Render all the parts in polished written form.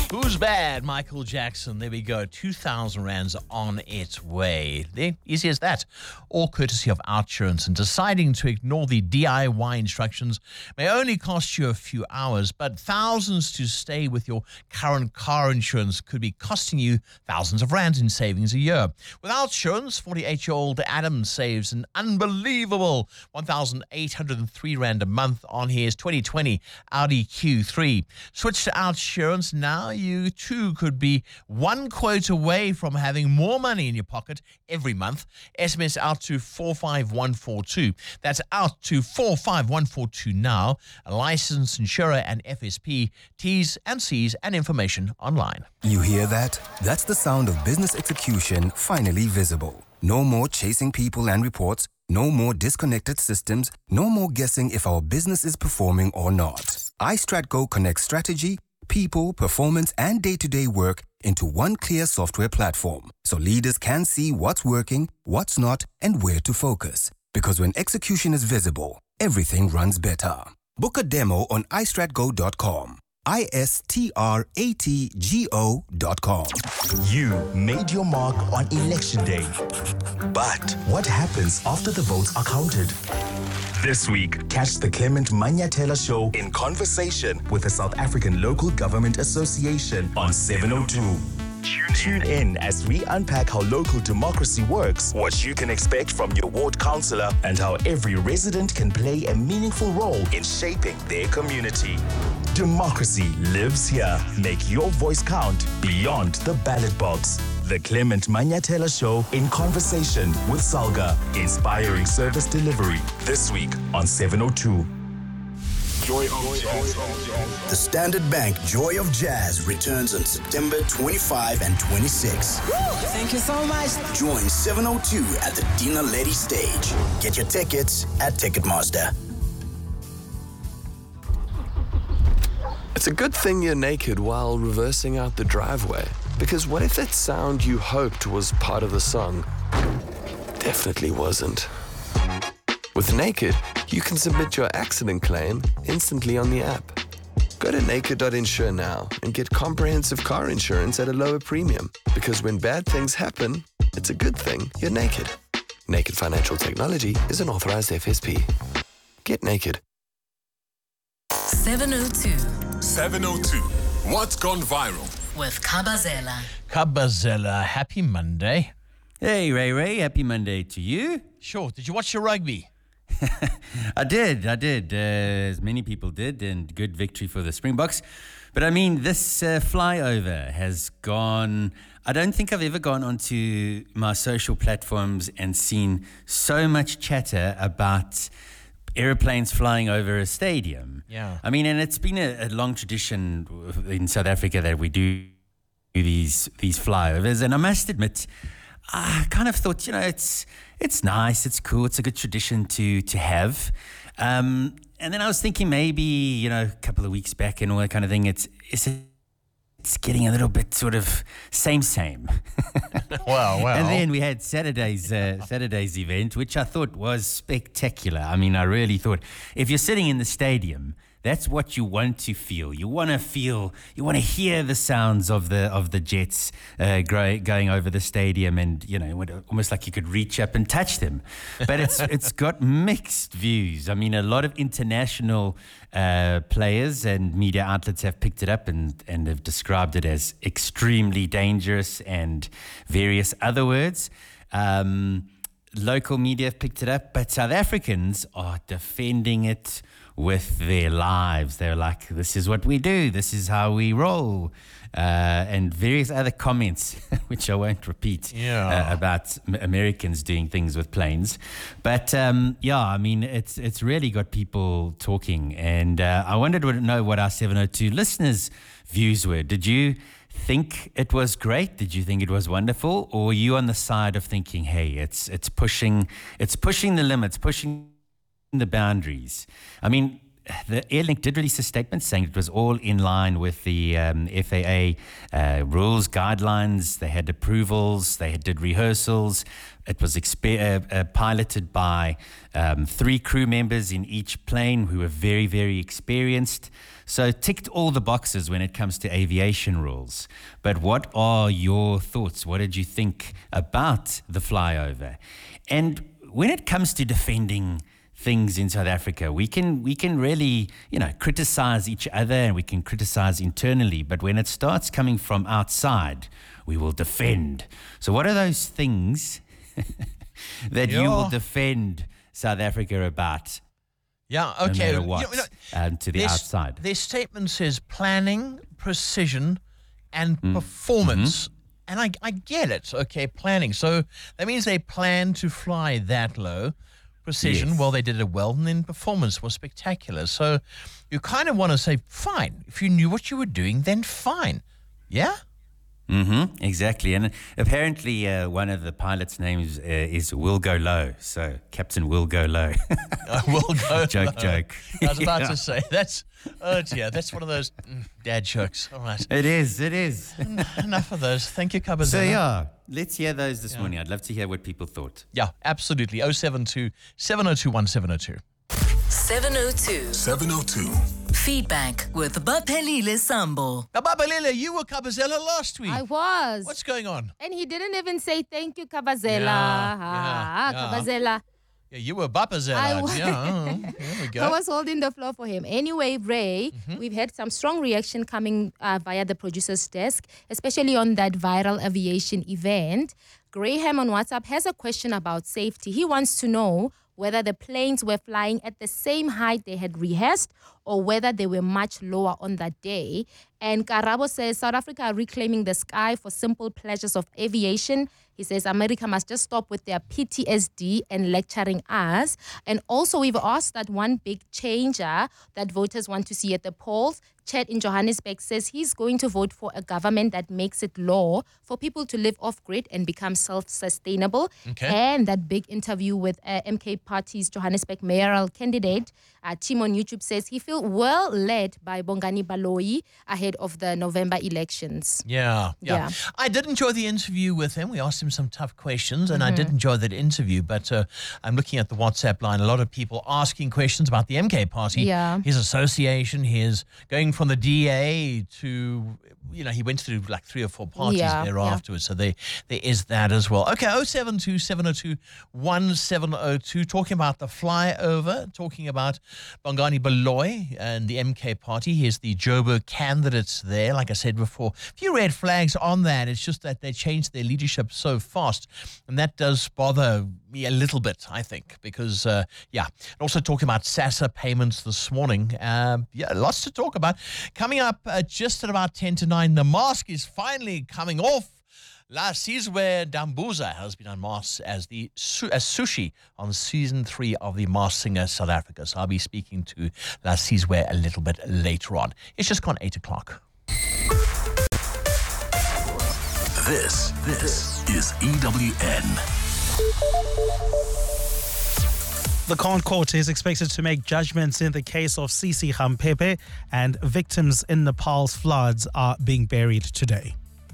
Who's Bad? Michael Jackson. There we go. 2,000 rands on its way. There, easy as that. All courtesy of Outsurance. And deciding to ignore the DIY instructions may only cost you a few hours, but thousands to stay with your current car insurance could be costing you thousands of rands in savings a year. With Outsurance, 48-year-old Adam saves an unbelievable 1,803 rand a month on his 2020 Audi Q3. Switch to Outsurance now. You too could be one quote away from having more money in your pocket every month. SMS out to 45142. That's out to 45142 now. A licensed insurer and FSP. T's and C's and information online. You hear that? That's the sound of business execution finally visible. No more chasing people and reports. No more disconnected systems. No more guessing if our business is performing or not. iStratGo connects strategy, people, performance, and day-to-day work into one clear software platform, so leaders can see what's working, what's not, and where to focus. Because when execution is visible, everything runs better. Book a demo on istratgo.com. istratgo.com. You made your mark on Election Day. But what happens after the votes are counted? This week, catch the Clement Manyathela Show in conversation with the South African Local Government Association on 702. Tune in as we unpack how local democracy works, what you can expect from your ward councillor, and how every resident can play a meaningful role in shaping their community. Democracy lives here. Make your voice count beyond the ballot box. The Clement Manyathela Show in conversation with Salga, inspiring service delivery. This week on 702. Joy of Jazz. The Standard Bank Joy of Jazz returns on September 25 and 26. Thank you so much. Join 702 at the Dina Lady stage. Get your tickets at Ticketmaster. It's a good thing you're naked while reversing out the driveway. Because what if that sound you hoped was part of the song definitely wasn't? With Naked, you can submit your accident claim instantly on the app. Go to naked.insure now and get comprehensive car insurance at a lower premium. Because when bad things happen, it's a good thing you're naked. Naked Financial Technology is an authorized FSP. Get naked. 702. 702. What's gone viral? With Kabazela. Kabazela, happy Monday. Hey, Ray, happy Monday to you. Sure. Did you watch the rugby? I did. As many people did, and good victory for the Springboks. But I mean, this flyover has gone. I don't think I've ever gone onto my social platforms and seen so much chatter about airplanes flying over a stadium. Yeah. I mean, and it's been a long tradition in South Africa that we do these flyovers. And I must admit, I kind of thought, it's nice, it's cool, it's a good tradition to have. And then I was thinking maybe, a couple of weeks back and all that kind of thing, it's getting a little bit sort of same. Wow. And then we had Saturday's event, which I thought was spectacular. I mean, I really thought if you're sitting in the stadium, that's what you want to feel. You want to hear the sounds of the jets going over the stadium, and almost like you could reach up and touch them. But it's got mixed views. I mean, a lot of international players and media outlets have picked it up and have described it as extremely dangerous and various other words. Local media have picked it up, but South Africans are defending it with their lives. They're like, this is what we do, this is how we roll, and various other comments which I won't repeat about Americans doing things with planes. But I mean, it's really got people talking, and I wanted to know what our 702 listeners' views were. Did you think it was great? Did you think it was wonderful? Or were you on the side of thinking, hey, it's pushing the limits, pushing the boundaries? I mean, the Airlink did release a statement saying it was all in line with the FAA rules, guidelines. They had approvals, they did rehearsals. It was piloted by 3 crew members in each plane who were very, very experienced. So ticked all the boxes when it comes to aviation rules. But what are your thoughts? What did you think about the flyover? And when it comes to defending things in South Africa, we can really, criticize each other and we can criticize internally. But when it starts coming from outside, we will defend. So what are those things that you will defend South Africa about? Yeah, okay. No matter what, to the outside. Their statement says planning, precision, and performance. And I get it, okay, planning. So that means they plan to fly that low. Precision, well, they did it well, and then performance was spectacular. So you kind of want to say, fine. If you knew what you were doing, then fine. Yeah? Exactly. And apparently one of the pilots' names is Will Go Low. So Captain Will Go Low. Will Go Joke. I was about to say, that's one of those dad jokes. All right. It is. Enough of those. Thank you, Kabazela. So, yeah, let's hear those this morning. I'd love to hear what people thought. Yeah, absolutely. 072 702 1702. 702. Feedback with Baphelile Sambo. Now, Baphelile, you were Kabazela last week. I was. What's going on? And he didn't even say thank you, Kabazela. Kabazela. Yeah, you were Bapazela. There we go. I was holding the floor for him. Anyway, Ray, we've had some strong reaction coming via the producer's desk, especially on that viral aviation event. Graham on WhatsApp has a question about safety. He wants to know whether the planes were flying at the same height they had rehearsed or whether they were much lower on that day. And Karabo says South Africa are reclaiming the sky for simple pleasures of aviation. He says America must just stop with their PTSD and lecturing us. And also we've asked that one big changer that voters want to see at the polls. Chet in Johannesburg says he's going to vote for a government that makes it law for people to live off-grid and become self-sustainable. Okay. And that big interview with MK Party's Johannesburg mayoral candidate, Tim on YouTube says he feels well led by Bongani Baloyi ahead of the November elections. Yeah. I did enjoy the interview with him. We asked him some tough questions, and I did enjoy that interview. But I'm looking at the WhatsApp line. A lot of people asking questions about the MK Party, his association, his going from the DA to, he went through like 3 or 4 parties there afterwards. So there is that as well. Okay, 072 702 1702, talking about the flyover, talking about Bongani Baloyi and the MK Party. Here's the Joburg candidates there. Like I said before, a few red flags on that. It's just that they changed their leadership so fast, and that does bother me a little bit, I think, because, and also talking about SASSA payments this morning. Lots to talk about. Coming up just at about 10 to 9, the mask is finally coming off. La Sizwe Dambuza has been unmasked as Sushi on season 3 of The Masked Singer South Africa. So I'll be speaking to La Sizwe a little bit later on. It's just gone 8 o'clock. This is EWN. The Crown Court is expected to make judgments in the case of Sisi Khampepe, and victims in Nepal's floods are being buried today.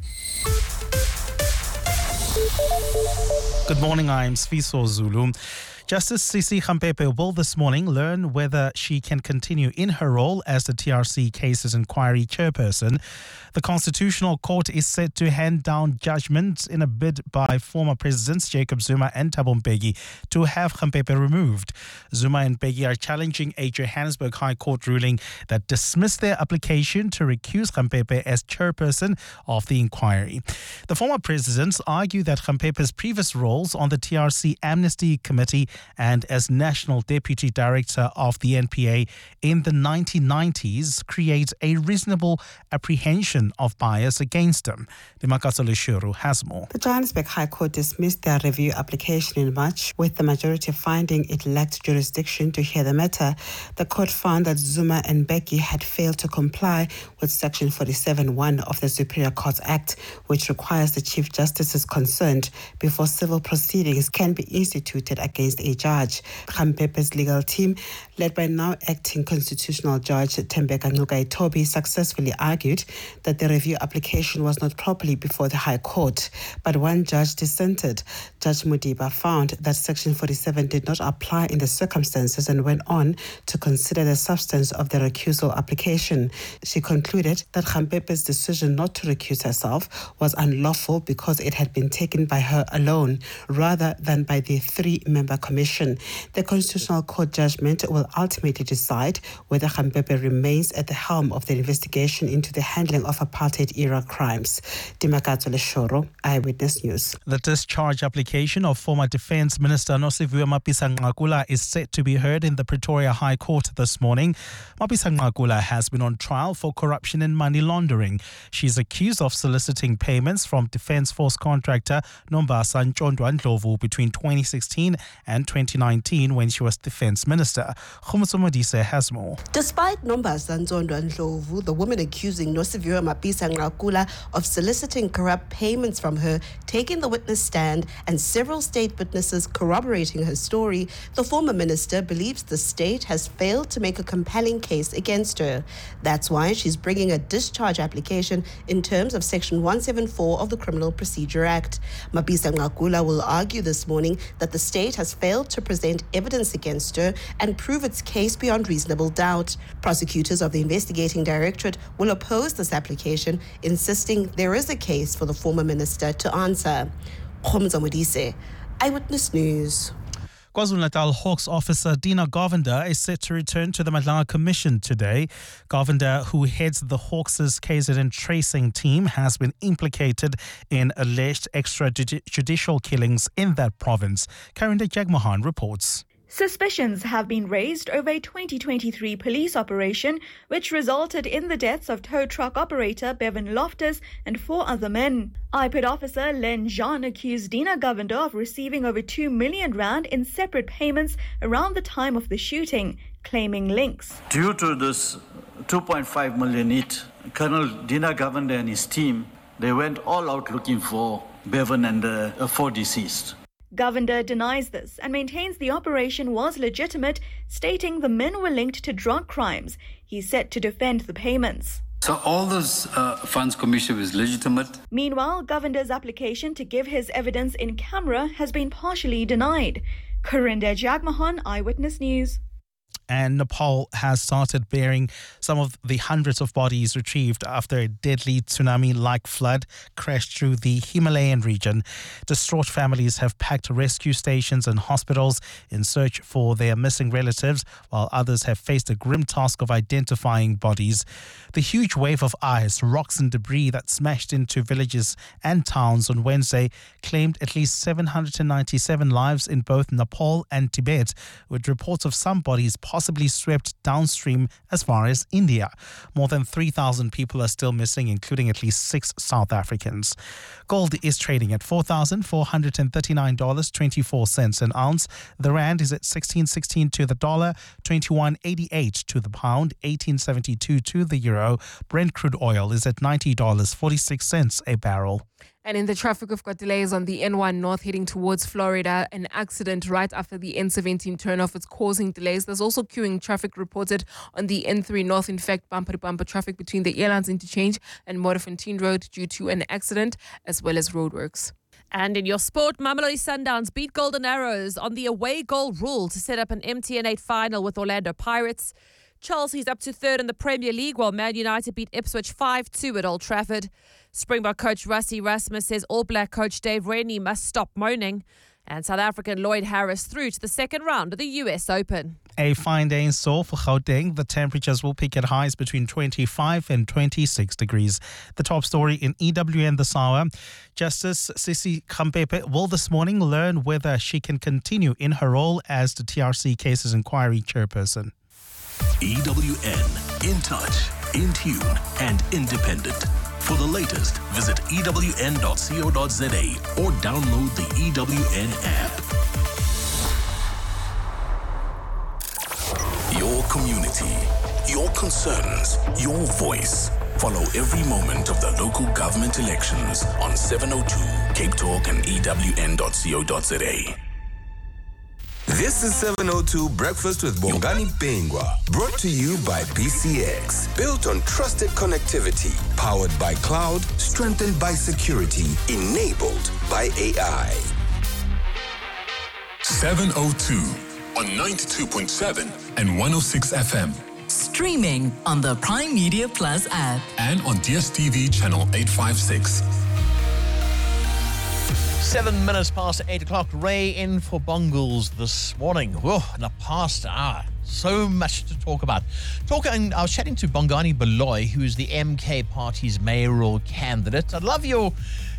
Good morning, I'm Sfiso Zulu. Justice Sisi Khampepe will this morning learn whether she can continue in her role as the TRC Cases Inquiry chairperson. The Constitutional Court is set to hand down judgment in a bid by former Presidents Jacob Zuma and Thabo Mbeki to have Khampepe removed. Zuma and Mbeki are challenging a Johannesburg High Court ruling that dismissed their application to recuse Khampepe as chairperson of the inquiry. The former presidents argue that Khampepe's previous roles on the TRC Amnesty Committee and as National Deputy Director of the NPA in the 1990s create a reasonable apprehension of bias against him. Dimakaso Leshuru has more. The Johannesburg High Court dismissed their review application in March, with the majority finding it lacked jurisdiction to hear the matter. The court found that Zuma and Mbeki had failed to comply with Section 47(1) of the Superior Courts Act, which requires the Chief Justices concerned before civil proceedings can be instituted against a judge. Khampepe's legal team, led by now acting constitutional judge Tembeka Ngcukaitobi, successfully argued that the review application was not properly before the High Court. But one judge dissented. Judge Mudiba found that Section 47 did not apply in the circumstances and went on to consider the substance of the recusal application. She concluded that Khampepe's decision not to recuse herself was unlawful because it had been taken by her alone rather than by the three-member commission. The Constitutional Court judgment will ultimately decide whether Khampepe remains at the helm of the investigation into the handling of apartheid-era crimes. Dimakatso Leshoro, Eyewitness News. The discharge application of former Defence Minister Nosiviwe Mapisa-Nqakula is set to be heard in the Pretoria High Court this morning. Mapisa-Nqakula has been on trial for corruption and money laundering. She's accused of soliciting payments from Defence Force contractor Nombasa Ntshondwa Ndlovu between 2016 and 2019 when she was Defence Minister. Khumutso Modise has more. Despite Nombasa Ntshondwa Ndlovu, the woman accusing Nosiviwe Mapisa-Nqakula of soliciting corrupt payments from her, taking the witness stand, and several state witnesses corroborating her story, the former minister believes the state has failed to make a compelling case against her. That's why she's bringing a discharge application in terms of Section 174 of the Criminal Procedure Act. Mapisa-Nqakula will argue this morning that the state has failed to present evidence against her and prove its case beyond reasonable doubt. Prosecutors of the investigating directorate will oppose this application, insisting there is a case for the former minister to answer. Khomza Modise, Eyewitness News. KwaZulu-Natal Hawks officer Dina Govender is set to return to the Madlanga Commission today. Govender, who heads the Hawks' KZN tracing team, has been implicated in alleged extrajudicial killings in that province. Karinda Jagmohan reports. Suspicions have been raised over a 2023 police operation which resulted in the deaths of tow truck operator Bevan Loftus and 4 other men. IPID officer Len Jean accused Dina Govender of receiving over 2 million rand in separate payments around the time of the shooting, claiming links. Due to this 2.5 million hit, Colonel Dina Govender and his team, they went all out looking for Bevan and the 4 deceased. Govender denies this and maintains the operation was legitimate, stating the men were linked to drug crimes. He's set to defend the payments. So all those funds commission is legitimate. Meanwhile, Govender's application to give his evidence in camera has been partially denied. Karinda Jagmohan, Eyewitness News. And Nepal has started burying some of the hundreds of bodies retrieved after a deadly tsunami-like flood crashed through the Himalayan region. Distraught families have packed rescue stations and hospitals in search for their missing relatives, while others have faced a grim task of identifying bodies. The huge wave of ice, rocks and debris that smashed into villages and towns on Wednesday claimed at least 797 lives in both Nepal and Tibet, with reports of some bodies possibly swept downstream as far as India. More than 3,000 people are still missing, including at least 6 South Africans. Gold is trading at $4,439.24 an ounce. The rand is at 16.16 to the dollar, 21.88 to the pound, 18.72 to the euro. Brent crude oil is at $90.46 a barrel. And in the traffic, we've got delays on the N1 North heading towards Florida. An accident right after the N17 turnoff is causing delays. There's also queuing traffic reported on the N3 North. In fact, bumper-to-bumper traffic between the Airlines Interchange and Modderfontein Road due to an accident, as well as roadworks. And in your sport, Mamelodi Sundowns beat Golden Arrows on the away goal rule to set up an MTN 8 final with Orlando Pirates. Chelsea's up to third in the Premier League, while Man United beat Ipswich 5-2 at Old Trafford. Springbok coach Rassie Erasmus says All Black coach Dave Rennie must stop moaning. And South African Lloyd Harris through to the second round of the US Open. A fine day in store for Gauteng. The temperatures will peak at highs between 25 and 26 degrees. The top story in EWN this hour. Justice Sisi Khampepe will this morning learn whether she can continue in her role as the TRC Cases Inquiry Chairperson. EWN, in touch, in tune, and independent. For the latest, visit ewn.co.za or download the EWN app. Your community, your concerns, your voice. Follow every moment of the local government elections on 702 Cape Talk and ewn.co.za. This is 702 Breakfast with Bongani Bingwa, brought to you by BCX. Built on trusted connectivity, powered by cloud, strengthened by security, enabled by AI. 702 on 92.7 and 106 FM. Streaming on the Prime Media Plus app. And on DSTV channel 856. 7 minutes past 8 o'clock. Ray in for Bongles this morning. Whoa, in the past hour. So much to talk about. I was chatting to Bongani Baloyi, who is the MK Party's mayoral candidate. I'd love your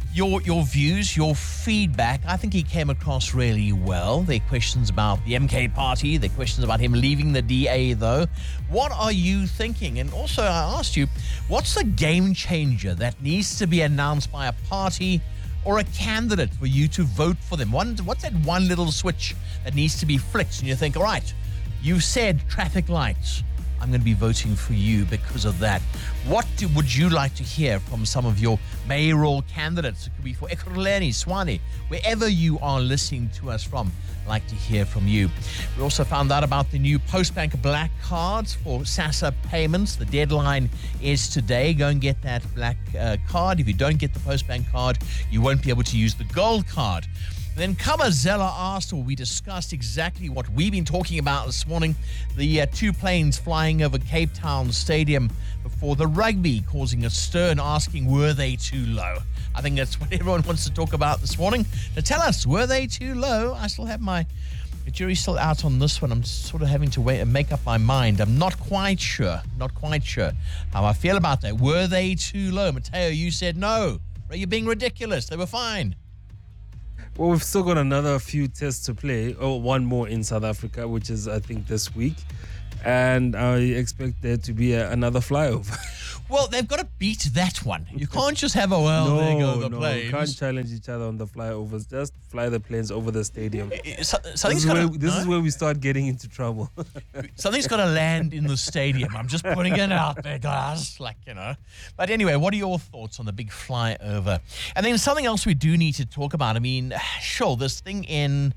views, your feedback. I think he came across really well. There are questions about the MK Party. There are questions about him leaving the DA, though. What are you thinking? And also, I asked you, what's the game changer that needs to be announced by a party or a candidate for you to vote for them? What's that one little switch that needs to be flicked and you think, all right, you said traffic lights, I'm going to be voting for you because of that. What would you like to hear from some of your mayoral candidates? It could be for Ekurhuleni, Tshwane, wherever you are listening to us from. I'd like to hear from you. We also found out about the new Postbank black cards for SASSA payments. The deadline is today. Go and get that black card. If you don't get the Postbank card, you won't be able to use the gold card. Then Kabazela asked, or we discussed exactly what we've been talking about this morning, the two planes flying over Cape Town Stadium before the rugby, causing a stir and asking, were they too low? I think that's what everyone wants to talk about this morning. Now tell us, were they too low? I still have the jury's still out on this one. I'm sort of having to wait and make up my mind. I'm not quite sure how I feel about that. Were they too low? Mateo, you said no. You're being ridiculous. They were fine. Well, we've still got another few tests to play, or one more in South Africa, which is, I think, this week. And I expect there to be another flyover. Well, they've got to beat that one. You can't just have there you go, the planes. You can't challenge each other on the flyovers. Just fly the planes over the stadium. This is where we start getting into trouble. Something's got to land in the stadium. I'm just putting it out there, guys. But anyway, what are your thoughts on the big flyover? And then something else we do need to talk about. I mean, sure, this thing in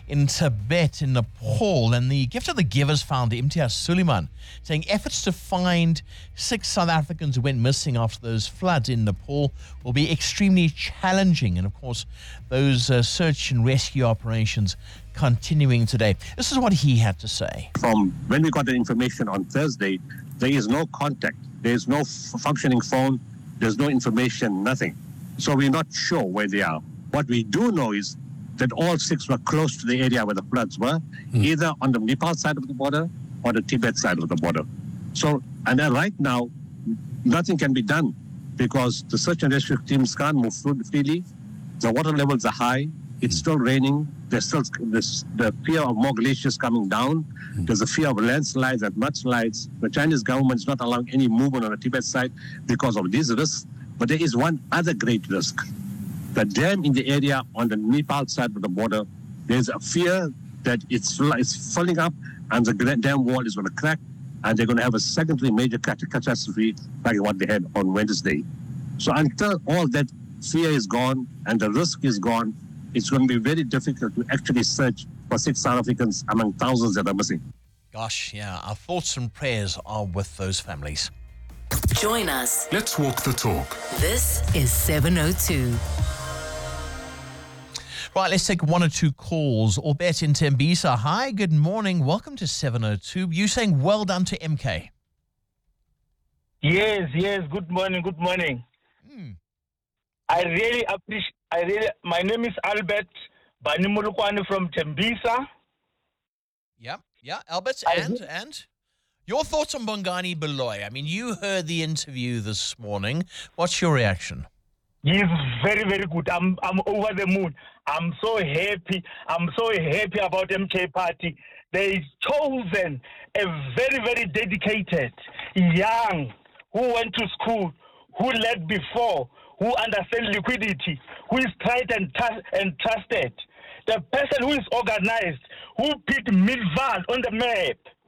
Tibet, in Nepal, and the Gift of the Givers founder, Imtiaz Suleiman, saying efforts to find 6 South Africans who went missing after those floods in Nepal will be extremely challenging. And of course, those search and rescue operations continuing today. This is what he had to say. From when we got the information on Thursday, there is no contact. There is no functioning phone. There's no information, nothing. So we're not sure where they are. What we do know is that all 6 were close to the area where the floods were, either on the Nepal side of the border or the Tibet side of the border. So, and then right now, nothing can be done because the search and rescue teams can't move freely. The water levels are high. It's still raining. There's still the fear of more glaciers coming down. There's a fear of landslides and mudslides. The Chinese government is not allowing any movement on the Tibet side because of these risks. But there is one other great risk. The dam in the area on the Nepal side of the border, there's a fear that it's filling up and the dam wall is going to crack. And they're going to have a secondary major catastrophe like what they had on Wednesday. So until all that fear is gone and the risk is gone, it's going to be very difficult to actually search for 6 South Africans among thousands that are missing. Gosh, yeah, our thoughts and prayers are with those families. Join us. Let's walk the talk. This is 702. Right, let's take 1 or 2 calls. Albert in Tembisa. Hi, good morning. Welcome to 702. You saying well done to MK? Yes. Good morning. I really appreciate. My name is Albert Banimulukwani from Tembisa. Yeah, Albert. And your thoughts on Bongani Baloyi? I mean, you heard the interview this morning. What's your reaction? He's very, very good. I'm over the moon. I'm so happy. I'm so happy about MK Party. They've chosen a very, very dedicated, young, who went to school, who led before, who understands liquidity, who is tried and trusted. The person who is organized, who put Midvaal on the map.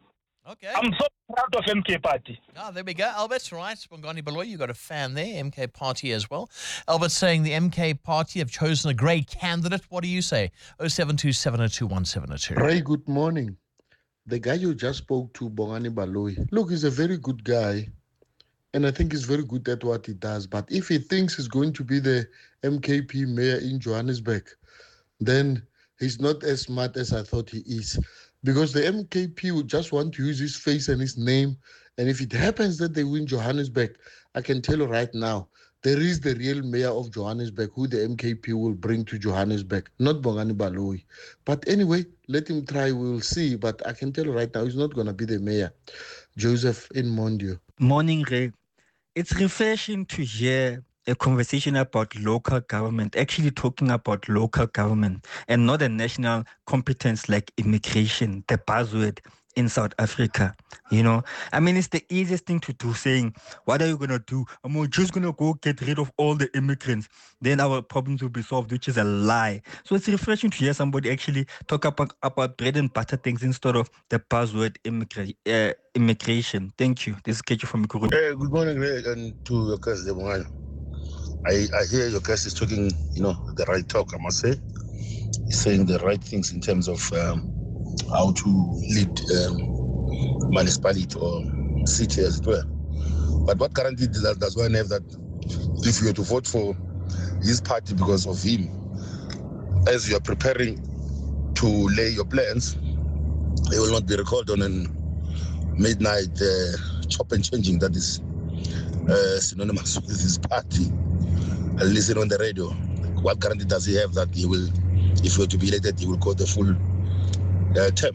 Okay. I'm so proud of MK Party. Ah, there we go. Albert's right. Bongani Baloyi, you got a fan there. MK Party as well. Albert's saying the MK Party have chosen a great candidate. What do you say? 0727021702. Ray, good morning. The guy you just spoke to, Bongani Baloyi, look, he's a very good guy. And I think he's very good at what he does. But if he thinks he's going to be the MKP mayor in Johannesburg, then he's not as smart as I thought he is. Because the MKP would just want to use his face and his name. And if it happens that they win Johannesburg, I can tell you right now, there is the real mayor of Johannesburg who the MKP will bring to Johannesburg, not Bongani Baloyi. But anyway, let him try, we'll see. But I can tell you right now, he's not going to be the mayor. Joseph in Mondio. Morning, Ray. It's refreshing to hear a conversation about local government, actually talking about local government and not a national competence like immigration, the buzzword in South Africa. You know, I mean, it's the easiest thing to do, saying, what are you going to do? We're just going to go get rid of all the immigrants. Then our problems will be solved, which is a lie. So it's refreshing to hear somebody actually talk about bread and butter things instead of the buzzword immigration. Thank you. This is Kechi from Mikuru. Good morning, Ray, and to your guest, Debongani. I hear your guest is talking, the right talk, I must say. He's saying the right things in terms of how to lead municipality or city, as it were. But what guarantee does one have that if you were to vote for his party because of him, as you are preparing to lay your plans, they will not be recalled on a midnight chop and changing that is synonymous with his party? Listen on the radio. What guarantee does he have that he will, if he were to be elected, he will go the full term?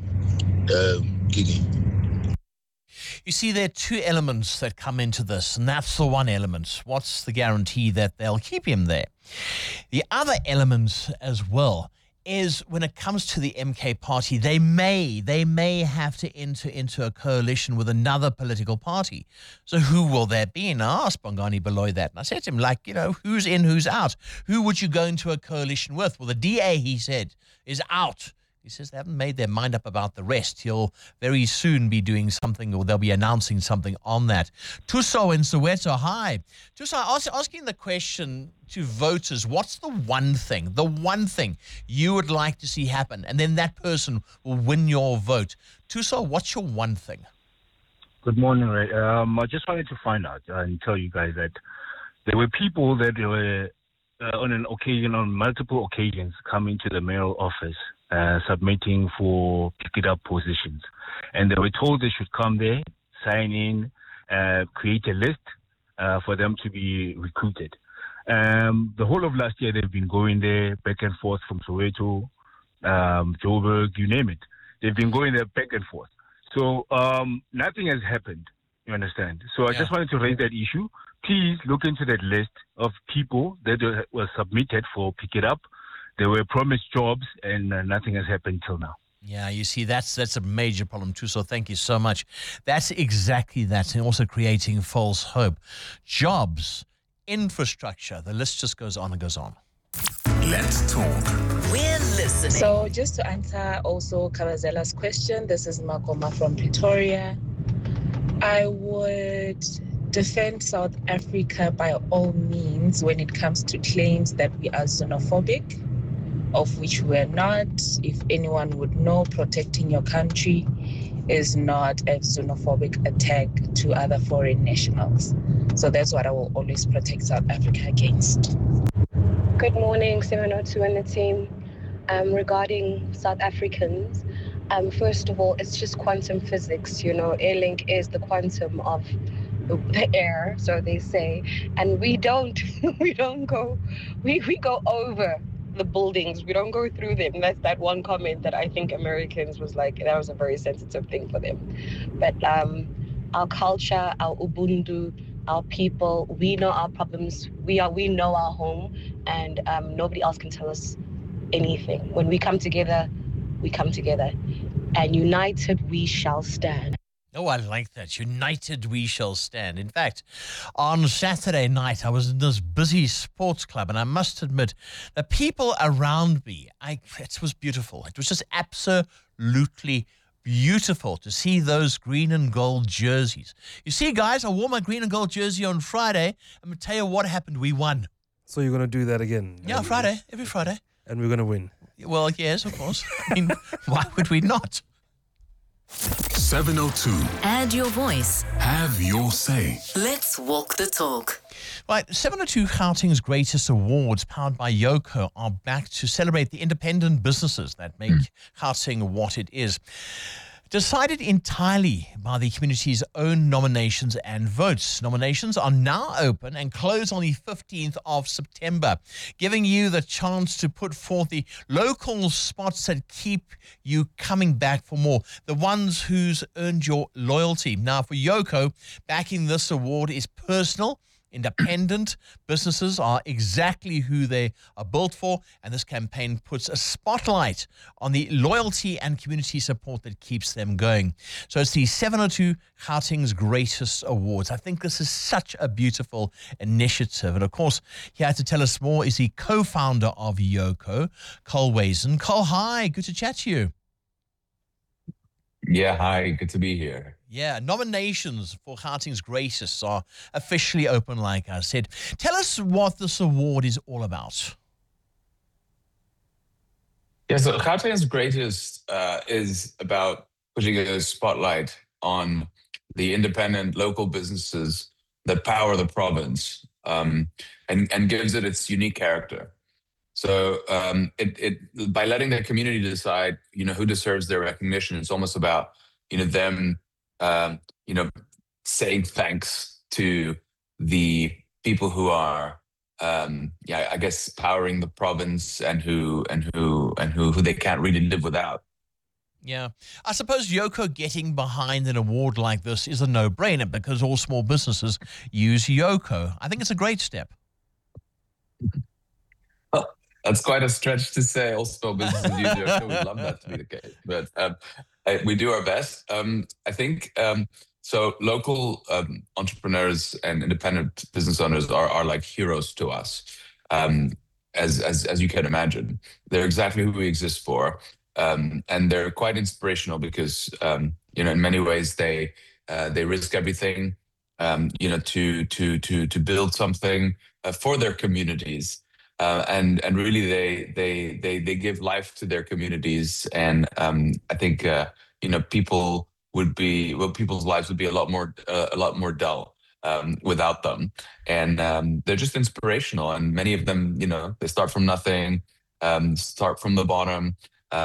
Gigi. You see, there are two elements that come into this, and that's the one element. What's the guarantee that they'll keep him there? The other element as well is when it comes to the MK Party, they may have to enter into a coalition with another political party. So who will that be? And I asked Bongani Baloyi that. And I said to him, who's in, who's out? Who would you go into a coalition with? Well, the DA, he said, is out. He says they haven't made their mind up about the rest. He'll very soon be doing something, or they'll be announcing something on that. Tuso in Soweto, hi. Tuso, asking the question to voters, what's the one thing you would like to see happen? And then that person will win your vote. Tuso, what's your one thing? Good morning, Ray. I just wanted to find out and tell you guys that there were people that were on multiple occasions coming to the mayoral office submitting for pick it up positions. And they were told they should come there, sign in, create a list for them to be recruited. The whole of last year, they've been going there back and forth from Soweto, Joburg, you name it. They've been going there back and forth. So nothing has happened, you understand? So I just wanted to raise that issue. Please look into that list of people that were submitted for pick it up. They were promised jobs, and nothing has happened till now. Yeah, you see, that's a major problem too. So thank you so much. That's exactly that, and also creating false hope. Jobs, infrastructure, the list just goes on and goes on. Let's talk. We're listening. So just to answer also Kabazela's question, this is Makoma from Pretoria. I would defend South Africa by all means when it comes to claims that we are xenophobic, of which we are not. If anyone would know, protecting your country is not a xenophobic attack to other foreign nationals. So that's what I will always protect South Africa against. Good morning, 702 and the team. Regarding South Africans, first of all, it's just quantum physics. Airlink is the quantum of the air, so they say, and we go over the buildings, we don't go through them. That's that one comment that I think Americans was like, that was a very sensitive thing for them. But our culture, our Ubuntu, our people, we know our problems, we know our home, and nobody else can tell us anything. When we come together, and united we shall stand. Oh, I like that. United we shall stand. In fact, on Saturday night, I was in this busy sports club, and I must admit, the people around me, it was beautiful. It was just absolutely beautiful to see those green and gold jerseys. You see, guys, I wore my green and gold jersey on Friday. I'm going to tell you what happened. We won. So you're going to do that again? Yeah, Friday, every Friday. And we're going to win? Well, yes, of course. I mean, why would we not? 702. Add your voice. Have your say. Let's walk the talk. Right, 702 Gauteng's greatest awards, powered by Yoco, are back to celebrate the independent businesses that make Gauteng what it is. Decided entirely by the community's own nominations and votes. Nominations are now open and close on the 15th of September, giving you the chance to put forth the local spots that keep you coming back for more, the ones who's earned your loyalty. Now, for Yoco, backing this award is personal. Independent businesses are exactly who they are built for, and this campaign puts a spotlight on the loyalty and community support that keeps them going. So it's the 702 Gauteng's Greatest Awards. I think this is such a beautiful initiative. And of course, here to tell us more is the co-founder of Yoco, Cole Wazen. Cole, hi, good to chat to you. Yeah, hi, good to be here. Yeah, nominations for Gauteng's Greatest are officially open, like I said. Tell us what this award is all about. Yeah, so Gauteng's Greatest is about putting a spotlight on the independent local businesses that power the province, and gives it its unique character. So it by letting the community decide, who deserves their recognition, it's almost about, them, saying thanks to the people who are, I guess, powering the province and who they can't really live without. Yeah. I suppose Yoco getting behind an award like this is a no-brainer because all small businesses use Yoco. I think it's a great step. That's quite a stretch to say. All small businesses use Yoco. We'd love that to be the case, but we do our best. I think so. Local entrepreneurs and independent business owners are like heroes to us, as you can imagine. They're exactly who we exist for, and they're quite inspirational because in many ways they risk everything, to build something for their communities. And really they give life to their communities, and I think people's lives would be a lot more dull without them, and they're just inspirational. And many of them, they start from nothing, start from the bottom,